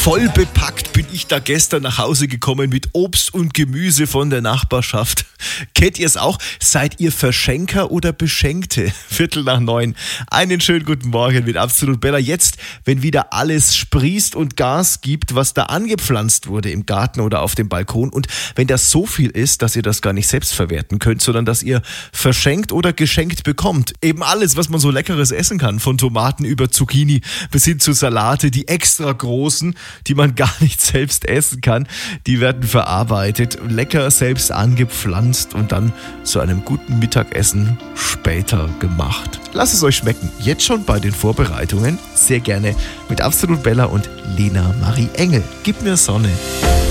Voll bepackt bin ich da gestern nach Hause gekommen mit Obst und Gemüse von der Nachbarschaft. Kennt ihr es auch? Seid ihr Verschenker oder Beschenkte? 8:45. Einen schönen guten Morgen mit Absolut Bella. Jetzt, wenn wieder alles sprießt und Gas gibt, was da angepflanzt wurde im Garten oder auf dem Balkon. Und wenn das so viel ist, dass ihr das gar nicht selbst verwerten könnt, sondern dass ihr verschenkt oder geschenkt bekommt. Eben alles, was man so Leckeres essen kann. Von Tomaten über Zucchini bis hin zu Salate, die extra großen, die man gar nicht selbst essen kann, die werden verarbeitet, lecker selbst angepflanzt und dann zu einem guten Mittagessen später gemacht. Lasst es euch schmecken. Jetzt schon bei den Vorbereitungen. Sehr gerne mit Absolut Bella und Lena Marie Engel. Gib mir Sonne.